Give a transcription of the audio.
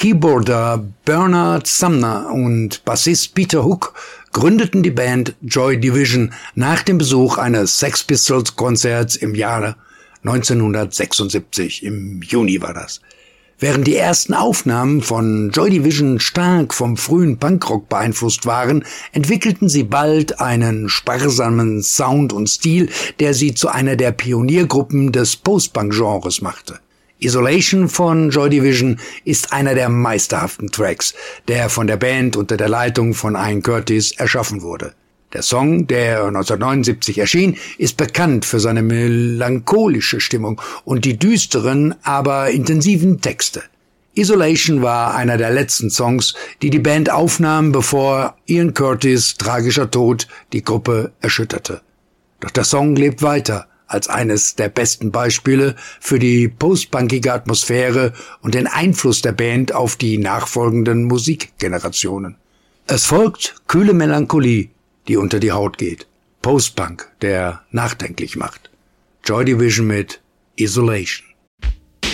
Keyboarder Bernard Sumner und Bassist Peter Hook gründeten die Band Joy Division nach dem Besuch eines Sex Pistols Konzerts im Jahre 1976. Im Juni war das. Während die ersten Aufnahmen von Joy Division stark vom frühen Punkrock beeinflusst waren, entwickelten sie bald einen sparsamen Sound und Stil, der sie zu einer der Pioniergruppen des Post-Punk-Genres machte. Isolation von Joy Division ist einer der meisterhaften Tracks, der von der Band unter der Leitung von Ian Curtis erschaffen wurde. Der Song, der 1979 erschien, ist bekannt für seine melancholische Stimmung und die düsteren, aber intensiven Texte. Isolation war einer der letzten Songs, die die Band aufnahm, bevor Ian Curtis' tragischer Tod die Gruppe erschütterte. Doch der Song lebt weiter als eines der besten Beispiele für die postpunkige Atmosphäre und den Einfluss der Band auf die nachfolgenden Musikgenerationen. Es folgt kühle Melancholie, die unter die Haut geht. Postpunk, der nachdenklich macht. Joy Division mit Isolation.